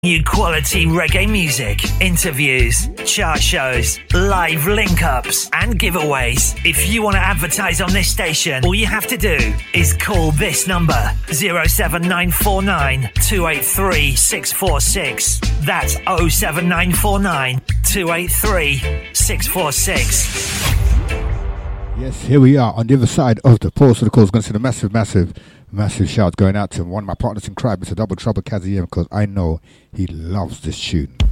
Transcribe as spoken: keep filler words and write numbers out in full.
New quality reggae music, interviews, chart shows, live link-ups and giveaways. If you want to advertise on this station, all you have to do is call this number zero seven nine four nine two eight three six four six. That's oh seven nine four nine two eight three six four six. Yes, here we are on the other side of the pause for the call. Going to send a massive, massive, massive shout going out to one of my partners in crime, Mister Double Trouble Kaziem, because I know he loves this tune.